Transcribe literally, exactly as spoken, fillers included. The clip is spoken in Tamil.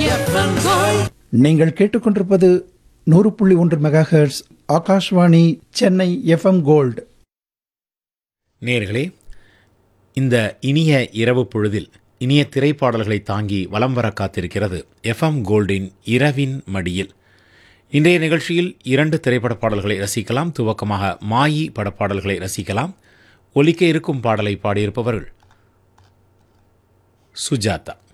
FM gold. நீங்கள் கேட்டுக்கொண்டிருப்பது நூறு புள்ளி ஒன்று mega hertz Akashvani Chennai FM gold. நேயர்களே, இந்த இனிய இரவு பொழுதில் இனிய திரைப்பாடல்களை தாங்கி வலம் வர காத்திருக்கிறது எஃப்எம் கோல்டின் இரவின் மடியில். இன்றைய நிகழ்ச்சியில் இரண்டு திரைப்பட பாடல்களை ரசிக்கலாம். துவக்கமாக மாயி படப்பாடல்களை ரசிக்கலாம். ஒலிக்க இருக்கும் பாடலை பாடியிருப்பவர்கள் சுஜாதா.